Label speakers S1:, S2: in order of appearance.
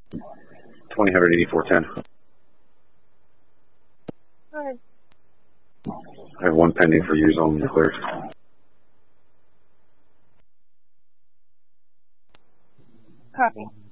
S1: 208410.
S2: Alright.
S1: I have one pending for use on the clears.
S2: Copy.